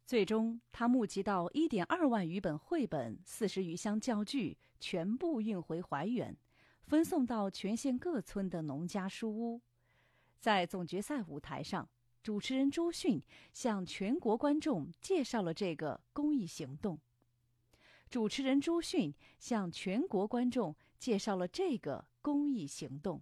最终，他募集到1.2万余本绘本、40余箱教具，全部运回怀远，分送到全县各村的农家书屋。在总决赛舞台上，主持人朱迅向全国观众介绍了这个公益行动。主持人朱迅向全国观众介绍了这个公益行动。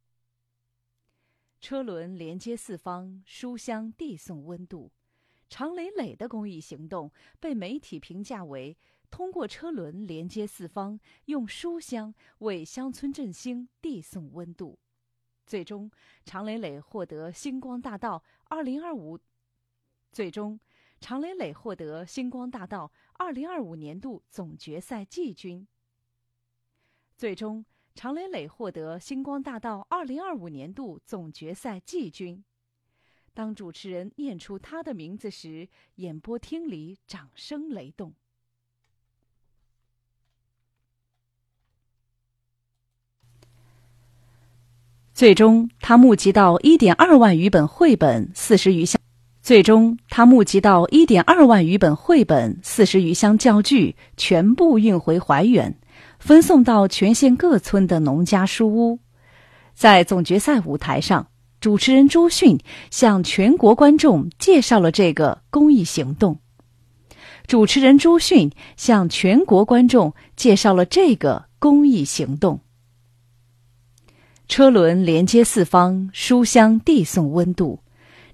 车轮连接四方，书香递送温度。常累累的公益行动被媒体评价为通过车轮连接四方，用书香为乡村振兴递送温度。最终，常累累获得星光大道2025年度总决赛季军。当主持人念出他的名字时，演播厅里掌声雷动。最终，他募集到1.2万余本绘本、40余箱教具，全部运回怀远，分送到全县各村的农家书屋。在总决赛舞台上，主持人朱迅向全国观众介绍了这个公益行动。车轮连接四方，书香递送温度。